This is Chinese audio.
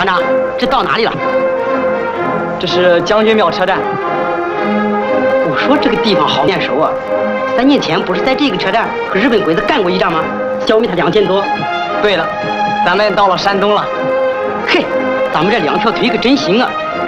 团长，这到哪里了？ 这是将军庙车站。 我说这个地方好面熟啊！3年前不是在这个车站和日本鬼子干过一仗吗？消灭他2000多。 对了，咱们到了山东了。 嘿，咱们这2条腿可真行啊！